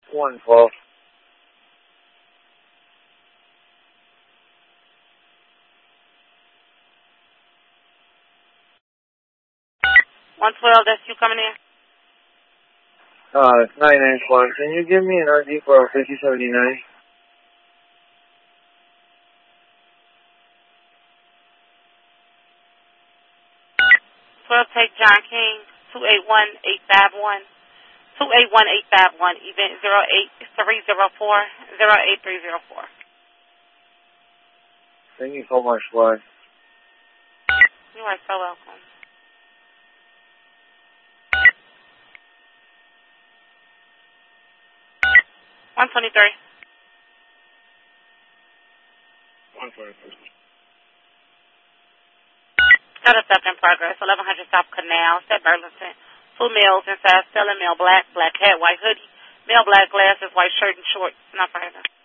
112. That's you coming in? 994. Can you give me an RD for 5079? Take John King, 281851. 281851, event 08304. Thank you so much, boy. You are so welcome. $123. 123. Got a theft in progress. 1100 South Canal, Set Burlington. 2 males inside, selling male black hat, white hoodie, male black glasses, white shirt and shorts. Not further.